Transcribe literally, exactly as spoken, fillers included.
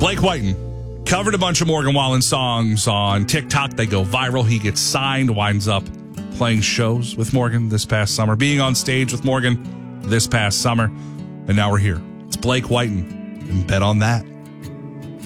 Blake Whiten covered a bunch of Morgan Wallen songs on TikTok. They go viral. He gets signed, winds up playing shows with Morgan this past summer, being on stage with Morgan this past summer. And now we're here. It's Blake Whiten, and bet on that.